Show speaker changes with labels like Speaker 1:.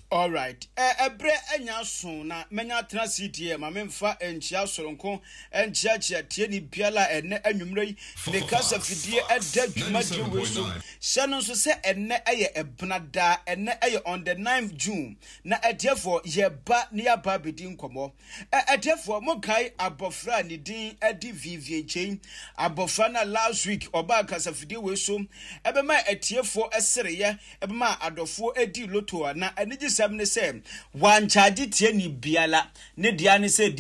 Speaker 1: All right. Ebre enya so na menya tena CDM ma memfa enchia soronko enchia tie ni biala enne anwumrei ne kasa fidie eda dwumadie weso hyano so se enne eye ebnada enne eye on the 9th June na ediefo ye ba ne ya ba bedin komo ediefo mo kai abofra ne din edi Vivian Chain abofra na last week oba kasa fidie weso ebema etiefo esereye ebema adofo edi loto na eniji ne say one charge tie ni biala ne dia ne say